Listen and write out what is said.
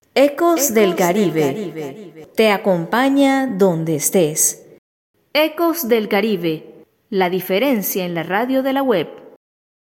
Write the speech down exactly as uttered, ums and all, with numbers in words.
Ecos del Caribe. Te acompaña donde estés. Ecos del Caribe. La diferencia en la radio de la web.